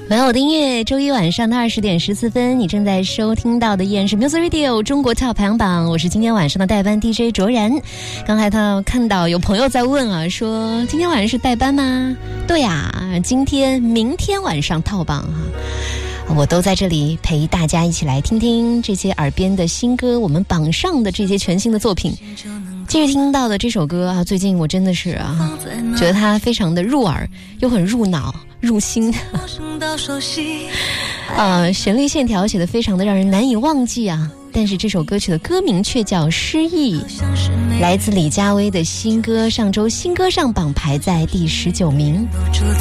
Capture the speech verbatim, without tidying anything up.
玩我的音乐，周一晚上的二十点十四分，你正在收听到的依然是 Music Radio 中国 Top 排行榜，我是今天晚上的代班 D J 卓然。刚才他看到有朋友在问啊，说今天晚上是代班吗？对啊，今天明天晚上套榜啊，我都在这里陪大家一起来听听这些耳边的新歌，我们榜上的这些全新的作品。今日听到的这首歌啊，最近我真的是啊，觉得它非常的入耳，又很入脑入心。呃，旋律线条写得非常的让人难以忘记啊，但是这首歌曲的歌名却叫《失忆》，来自李佳薇的新歌，上周新歌上榜排在第十九名。